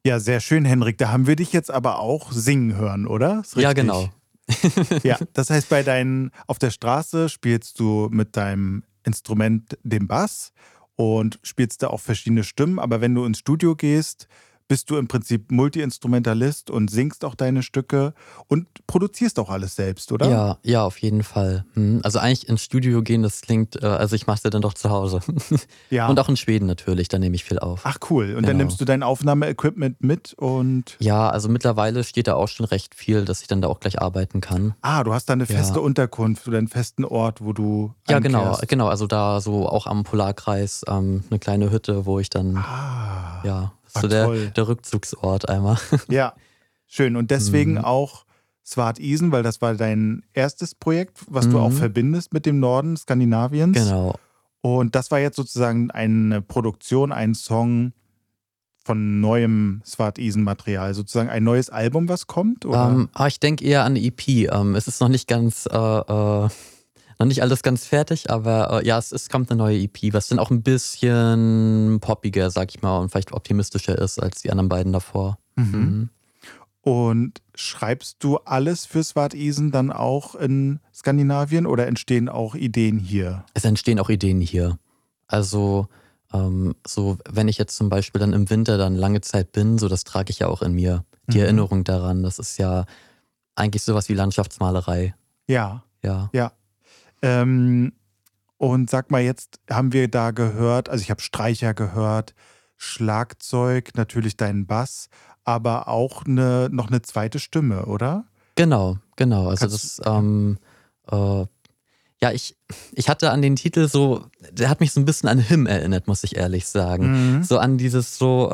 Ja, sehr schön, Henrik. Da haben wir dich jetzt aber auch singen hören, oder? Ist Ja, richtig? genau. Ja, das heißt, auf der Straße spielst du mit deinem Instrument den Bass und spielst da auch verschiedene Stimmen, aber wenn du ins Studio gehst, bist du im Prinzip Multi-Instrumentalist und singst auch deine Stücke und produzierst auch alles selbst, oder? Ja, ja, auf jeden Fall. Also eigentlich ins Studio gehen, das klingt, also ich mache es ja dann doch zu Hause. Und Ja. auch in Schweden natürlich, da nehme ich viel auf. Ach cool. Und dann Genau. nimmst du dein Aufnahmeequipment mit und Ja, also mittlerweile steht da auch schon recht viel, dass ich dann da auch gleich arbeiten kann. du hast da eine feste Ja, Unterkunft oder einen festen Ort, wo du ja, genau, einkehrst. genau. Also da so auch am Polarkreis eine kleine Hütte, wo ich dann, Ah, ja, ist so der, toll. der Rückzugsort einmal. Ja, schön. Und deswegen Mhm. auch Swart Isen, weil das war dein erstes Projekt, was du auch Mhm. verbindest mit dem Norden Skandinaviens. Genau. Und das war jetzt sozusagen eine Produktion, ein Song von neuem Swart Isen-Material, sozusagen ein neues Album, was kommt, oder? Ich denke eher an eine EP. Es ist noch nicht ganz, noch nicht alles ganz fertig, aber ja, es kommt eine neue EP, was dann auch ein bisschen poppiger, sag ich mal, und vielleicht optimistischer ist als die anderen beiden davor. Mhm. Mhm. Und schreibst du alles für Swart Isen dann auch in Skandinavien oder entstehen auch Ideen hier? Es entstehen auch Ideen hier. Also, so, wenn ich jetzt zum Beispiel dann im Winter dann lange Zeit bin, so das trage ich ja auch in mir. Die Mhm. Erinnerung daran, das ist ja eigentlich sowas wie Landschaftsmalerei. Ja, Ja. ja. Ähm, Und sag mal, jetzt haben wir da gehört, also ich habe Streicher gehört, Schlagzeug, natürlich deinen Bass, aber auch noch eine zweite Stimme, oder? Genau, genau. Also Kannst das, ja. äh, ja, ich hatte an den Titel so, der hat mich so ein bisschen an Him erinnert, muss ich ehrlich sagen. Mhm. So an dieses so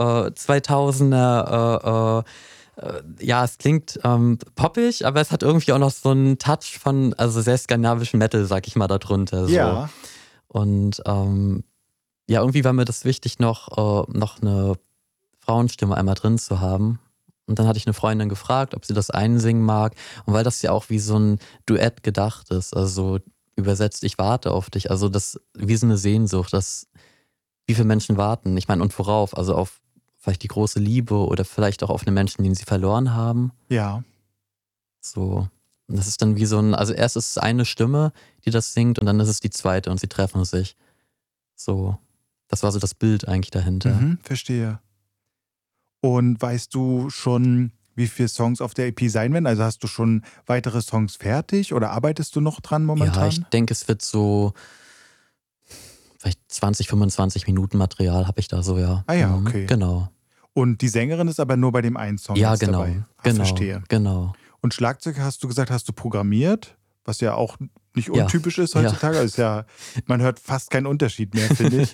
2000er, ja, es klingt poppig, aber es hat irgendwie auch noch so einen Touch von, also sehr skandinavischen Metal, sag ich mal, darunter so. Ja, Und ja, irgendwie war mir das wichtig, noch eine Frauenstimme einmal drin zu haben. Und dann hatte ich eine Freundin gefragt, ob sie das einsingen mag. Und weil das ja auch wie so ein Duett gedacht ist, also übersetzt, ich warte auf dich, also das wie so eine Sehnsucht, dass wie viele Menschen warten. Ich meine, und worauf? Also auf vielleicht die große Liebe oder vielleicht auch auf einen Menschen, den sie verloren haben. ja. So. Und das ist dann wie so ein, also erst ist es eine Stimme, die das singt, und dann ist es die zweite und sie treffen sich. So. Das war so das Bild eigentlich dahinter. Mhm, verstehe. Und weißt du schon, wie viele Songs auf der EP sein werden? Also hast du schon weitere Songs fertig oder arbeitest du noch dran Ja, ich momentan? denke, es wird so vielleicht 20, 25 Minuten Material habe ich da so, ja. Ah ja, okay. Genau. Und die Sängerin ist aber nur bei dem einen Song Ja, jetzt genau, dabei. Ah, genau, verstehe. genau. Und Schlagzeug hast du gesagt, hast du programmiert, was ja auch nicht Ja, untypisch ist ja. heutzutage. Also ist ja, man hört fast keinen Unterschied mehr, finde ich.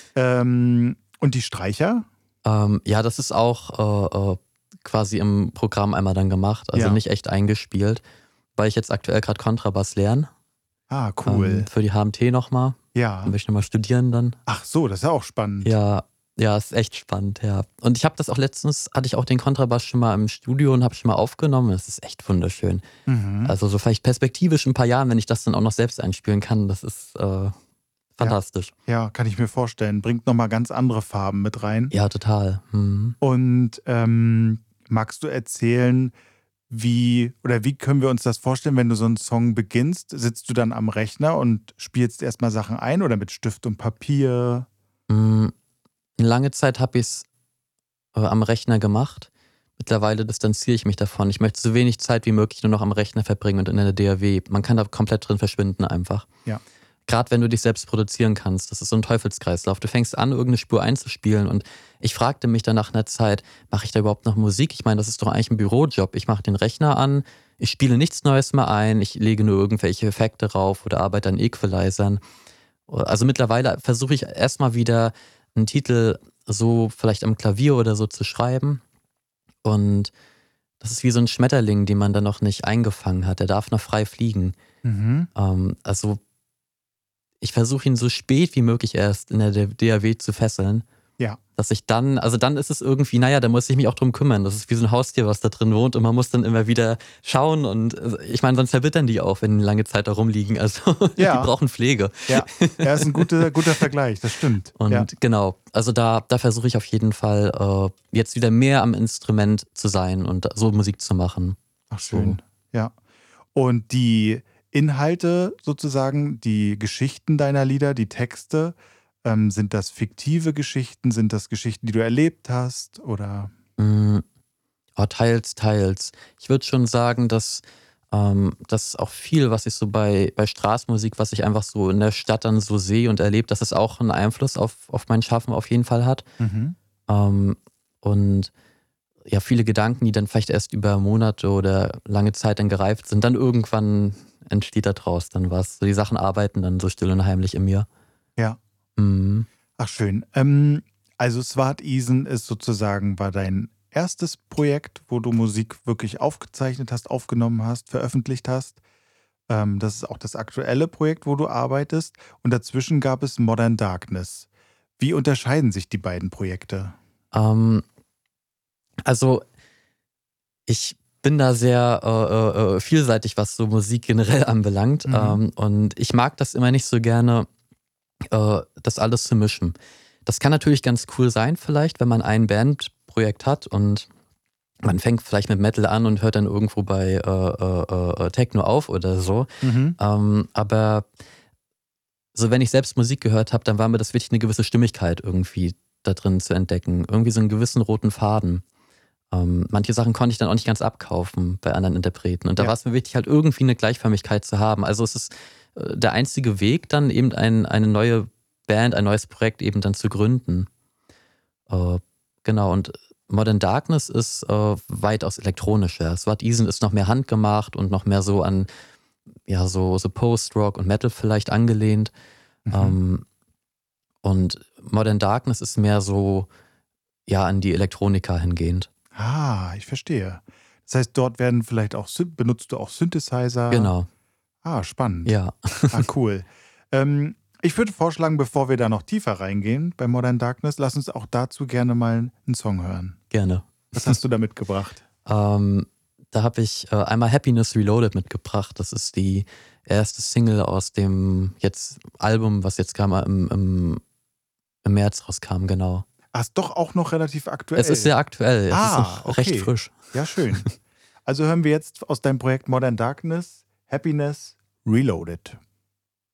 Und die Streicher? Ja, das ist auch quasi im Programm einmal dann gemacht, also Ja. nicht echt eingespielt, weil ich jetzt aktuell gerade Kontrabass lerne, Ah, cool. für die HMT nochmal. Dann Ja. will ich nochmal studieren dann. Ach so, das ist ja auch spannend. Ja, ja, ist echt spannend, ja. Und ich habe das auch letztens, hatte ich auch den Kontrabass schon mal im Studio und habe schon mal aufgenommen. Es ist echt wunderschön. Mhm. Also so vielleicht perspektivisch in ein paar Jahren, wenn ich das dann auch noch selbst einspielen kann, das ist Ja. fantastisch. Ja, kann ich mir vorstellen. Bringt nochmal ganz andere Farben mit rein. Ja, total. Mhm. Und magst du erzählen, wie können wir uns das vorstellen, wenn du so einen Song beginnst? Sitzt du dann am Rechner und spielst erstmal Sachen ein oder mit Stift und Papier? Mm, Lange Zeit habe ich es am Rechner gemacht. Mittlerweile distanziere ich mich davon. Ich möchte so wenig Zeit wie möglich nur noch am Rechner verbringen und in der DAW. Man kann da komplett drin verschwinden einfach. Ja. Gerade wenn du dich selbst produzieren kannst, das ist so ein Teufelskreislauf. Du fängst an, irgendeine Spur einzuspielen, und ich fragte mich dann nach einer Zeit, mache ich da überhaupt noch Musik? Ich meine, das ist doch eigentlich ein Bürojob. Ich mache den Rechner an, ich spiele nichts Neues mehr ein, ich lege nur irgendwelche Effekte drauf oder arbeite an Equalizern. Also mittlerweile versuche ich erstmal wieder einen Titel so vielleicht am Klavier oder so zu schreiben, und das ist wie so ein Schmetterling, den man dann noch nicht eingefangen hat. Der darf noch frei fliegen. Mhm. Also ich versuche ihn so spät wie möglich erst in der DAW zu fesseln. Ja. Dass ich dann, also dann ist es irgendwie, naja, da muss ich mich auch drum kümmern. Das ist wie so ein Haustier, was da drin wohnt und man muss dann immer wieder schauen und ich meine, sonst verwittern die auch, wenn die lange Zeit da rumliegen. Also die Ja. brauchen Pflege. Ja, ist ein guter Vergleich, das stimmt. Und genau, also da versuche ich auf jeden Fall jetzt wieder mehr am Instrument zu sein und so Musik zu machen. Ach, schön. Ja. Und die Inhalte sozusagen, die Geschichten deiner Lieder, die Texte, sind das fiktive Geschichten? Sind das Geschichten, die du erlebt hast? Oder? Teils, teils. Ich würde schon sagen, dass das auch viel, was ich so bei Straßenmusik, was ich einfach so in der Stadt dann so sehe und erlebe, dass es auch einen Einfluss auf mein Schaffen auf jeden Fall hat. Mhm. Und ja, viele Gedanken, die dann vielleicht erst über Monate oder lange Zeit dann gereift sind, dann irgendwann entsteht da draus dann was. So die Sachen arbeiten dann so still und heimlich in mir. Ja. Mhm. Ach, schön. Also Swart Isen ist sozusagen, war dein erstes Projekt, wo du Musik wirklich aufgezeichnet hast, aufgenommen hast, veröffentlicht hast. Das ist auch das aktuelle Projekt, wo du arbeitest. Und dazwischen gab es Modern Darkness. Wie unterscheiden sich die beiden Projekte? Also ich bin da sehr vielseitig, was so Musik generell anbelangt. Mhm. Und ich mag das immer nicht so gerne, das alles zu mischen. Das kann natürlich ganz cool sein, vielleicht, wenn man ein Bandprojekt hat und man fängt vielleicht mit Metal an und hört dann irgendwo bei Techno auf oder so. Mhm. Aber so, wenn ich selbst Musik gehört habe, dann war mir das wichtig, eine gewisse Stimmigkeit irgendwie da drin zu entdecken. Irgendwie so einen gewissen roten Faden. Manche Sachen konnte ich dann auch nicht ganz abkaufen bei anderen Interpreten. Und da Ja. war es mir wichtig, halt irgendwie eine Gleichförmigkeit zu haben. Also es ist der einzige Weg, dann eben eine neue Band, ein neues Projekt eben dann zu gründen. Genau, und Modern Darkness ist weitaus elektronischer. Swart Isen ist noch mehr handgemacht und noch mehr so an ja, so Post-Rock und Metal vielleicht angelehnt. Mhm. Und Modern Darkness ist mehr so ja an die Elektronika hingehend. Ah, ich verstehe. Das heißt, dort werden vielleicht auch, benutzt du auch Synthesizer? Genau, Ah, spannend. ja, Ah, cool. Ich würde vorschlagen, bevor wir da noch tiefer reingehen bei Modern Darkness, lass uns auch dazu gerne mal einen Song hören. gerne. Was hast du da mitgebracht? Da habe ich einmal Happiness Reloaded mitgebracht. Das ist die erste Single aus dem jetzt Album, was jetzt kam im März rauskam, genau. Ah, ist doch auch noch relativ aktuell. Es ist sehr aktuell, es ist Ah, noch recht okay. frisch. Ja, schön. Also hören wir jetzt aus deinem Projekt Modern Darkness Happiness Reloaded.